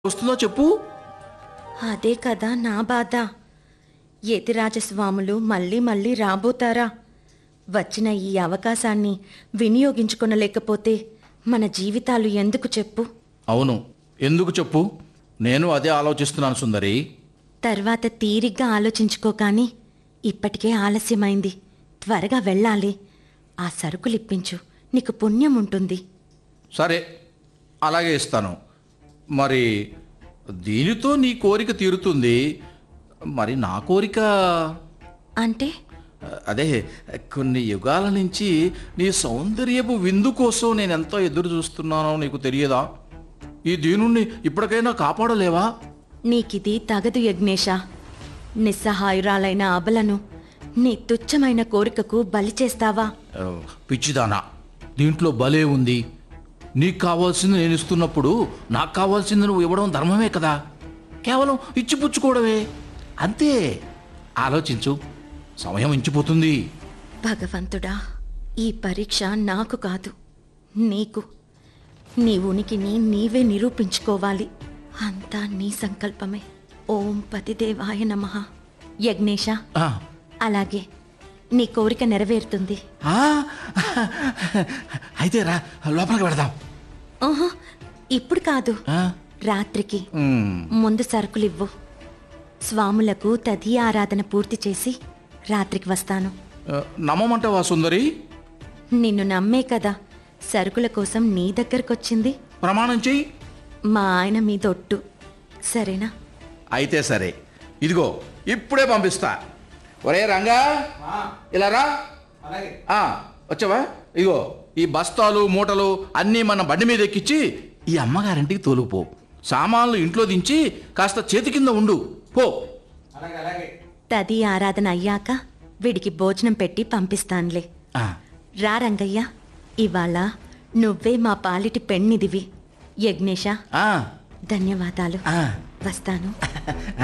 వస్తుందో చెప్పు. అదే కదా నా బాధ. యతిరాజస్వాములు మళ్ళీ మళ్ళీ రాబోతారా? వచ్చిన ఈ అవకాశాన్ని వినియోగించుకొనలేకపోతే మన జీవితాలు ఎందుకు చెప్పు? అవును, ఎందుకు చెప్పు? నేను అదే ఆలోచిస్తున్నాను సుందరి. తర్వాత తీరిగ్గా ఆలోచించుకో కానీ ఇప్పటికే ఆలస్యమైంది. త్వరగా వెళ్ళాలి. ఆ సరుకులిప్పించు, నీకు పుణ్యం ఉంటుంది. సరే, అలాగే ఇస్తాను. మరి దీనితో నీ కోరిక తీరుతుంది. మరి నా కోరిక అంటే అదే, కొన్ని యుగాల నుంచి నీ సౌందర్యపు విందు కోసం నేను ఎంతో ఎదురు చూస్తున్నానో నీకు తెలియదా? ఈ దీనుణ్ణి ఇప్పటికైనా కాపాడలేవా? నీకిది తగదు యజ్ఞేశ. నిస్సహాయురాలైన అబలను నీ తుచ్చమైన కోరికకు బలి చేస్తావా? పిచ్చిదానా, దీంట్లో భలే ఉంది. నీకు కావాల్సింది నేను ఇస్తున్నప్పుడు నాకు కావాల్సింది నువ్వు ఇవ్వడం ధర్మమే కదా. కేవలం ఇచ్చిపుచ్చుకోవడమే, అంతే. ఆలోచించు, సమయం ఇంచిపోతుంది. భగవంతుడా, ఈ పరీక్ష నాకు కాదు, నీకు. నీ ఉనికిని నీవే నిరూపించుకోవాలి. అంతా నీ సంకల్పమే. ఓం పతిదేవాయ నమః. యజ్ఞేశ, ఆ, అలాగే నీ కోరిక నెరవేరుతుంది. ఆ, అయితే రా, లోపలికి పెడదాం. ఓహో, ఇప్పుడు కాదు, ఆ, రాత్రికి. ఉమ్, ముందు సరుకులివ్వు. స్వాములకు తదియ ఆరాధన పూర్తి చేసి రాత్రికి వస్తాను. నమ్మమంటావా సుందరి? నిన్ను నమ్మే కదా సరుకుల కోసం నీ దగ్గరకొచ్చింది. ప్రమాణం చెయ్యి. మా ఆయన మీదొట్టు, సరేనా? అయితే సరే, ఇదిగో ఇప్పుడే పంపిస్తా. ఒరే రంగా, ఇలా రా. వచ్చావా? ఇదిగో ఈ బస్తాలు మూటలు అన్నీ మన బండి మీద ఎక్కించి ఈ అమ్మగారింటికి తోలుకుపో. సామాన్లు ఇంట్లో దించి కాస్త చేతి కింద ఉండు. పో. తది ఆరాధన అయ్యాక వీడికి భోజనం పెట్టి పంపిస్తానులే. ఆ, రా రంగయ్య, ఇవాళ నువ్వే మా పాలిటి పెన్నిదివి. యజ్ఞేశ, ఆ, ధన్యవాదాలు. ఆ, వస్తాను. ఆ.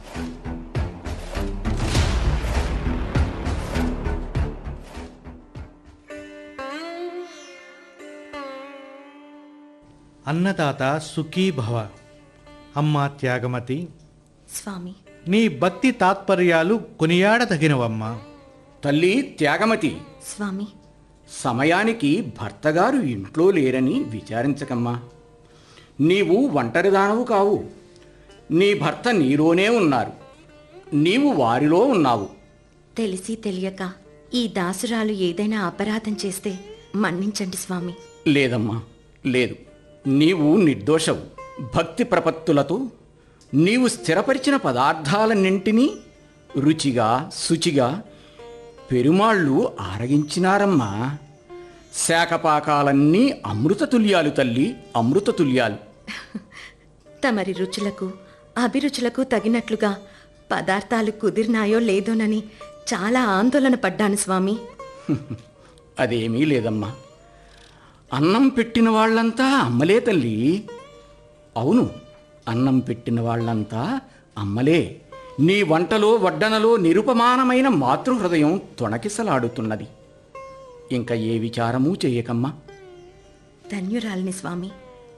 అన్నదాత సుఖీ భవ. అమ్మా త్యాగమతి, స్వామి, నీ భక్తి తాత్పర్యాలు కొనియాడదగినవమ్మా. తల్లి త్యాగమతి, స్వామి. సమయానికి భర్తగారు ఇంట్లో లేరని విచారించకమ్మా. నీవు ఒంటరిదానవు కావు. నీ భర్త నీలోనే ఉన్నారు, నీవు వారిలో ఉన్నావు. తెలిసి తెలియక ఈ దాసురాలు ఏదైనా అపరాధం చేస్తే మన్నించండి స్వామి. లేదమ్మా, లేదు. నీవు నిర్దోషవు. భక్తి ప్రపత్తులతో నీవు స్థిరపరిచిన పదార్థాలన్నింటినీ రుచిగా శుచిగా పెరుమాళ్ళు ఆరగించినారమ్మా. శాఖపాకాలన్నీ అమృతతుల్యాలు తల్లి, అమృతతుల్యాలు. తమరి రుచులకు అభిరుచులకు తగినట్లుగా పదార్థాలు కుదిరినాయో లేదోనని చాలా ఆందోళన పడ్డాను స్వామి. అదేమీ లేదమ్మా. అన్నం పెట్టిన వాళ్ళంతా అమ్మలే తల్లి. అవును, అన్నం పెట్టిన వాళ్ళంతా అమ్మలే. నీ వంటలో వడ్డనలో నిరుపమానమైన మాతృహృదయం తొణకిసలాడుతున్నది. ఇంకా ఏ విచారమూ చేయకమ్మా. ధన్యురాలిని స్వామి.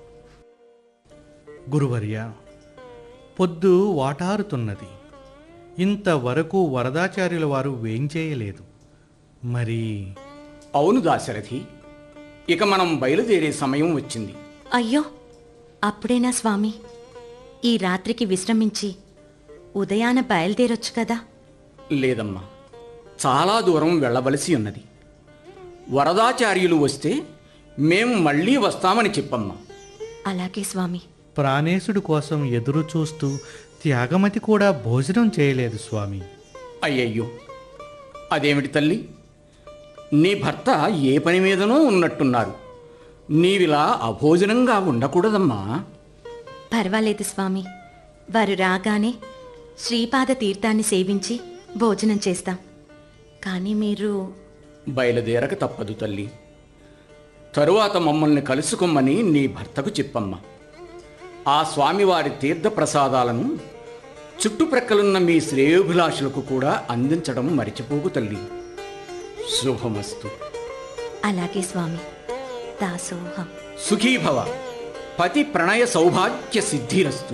గురువర్య, పొద్దు వాటారుతున్నది. ఇంతవరకు వరదాచార్యుల వారు వేంచేయలేదు. మరి అవును దాశరథి, ఇక మనం బయలుదేరే సమయం వచ్చింది. అయ్యో, అప్పుడేనా స్వామి? ఈ రాత్రికి విశ్రమించి ఉదయాన బయలుదేరొచ్చు కదా. లేదమ్మా, చాలా దూరం వెళ్ళవలసి ఉన్నది. వరదాచార్యులు వస్తే మేము మళ్ళీ వస్తామని చెప్పమ్మా. అలాగే స్వామి. ప్రాణేశుడి కోసం ఎదురు చూస్తూ త్యాగమతి కూడా భోజనం చేయలేదు స్వామి. అయ్యయ్యో, అదేమిటి తల్లి? నీ భర్త ఏ పని మీదనో ఉన్నట్టున్నారు. నీవిలా అభోజనంగా ఉండకూడదమ్మా. పర్వాలేదు స్వామి, వారు రాగానే శ్రీపాద తీర్థాన్ని సేవించి భోజనం చేస్తాం. కానీ మీరు బయలుదేరక తప్పదు తల్లి. తరువాత మమ్మల్ని కలుసుకోమని నీ భర్తకు చెప్పమ్మా. ఆ స్వామివారి తీర్థప్రసాదాలను చుట్టుప్రక్కలున్న మీ శ్రేయోభిలాషులకు కూడా అందించడం మరిచిపోకు తల్లి. శుభమస్తు. అలాగే స్వామి. దాసోహం. సుఖీభవ. పతి ప్రణయ సౌభాగ్య సిద్ధిరస్తు.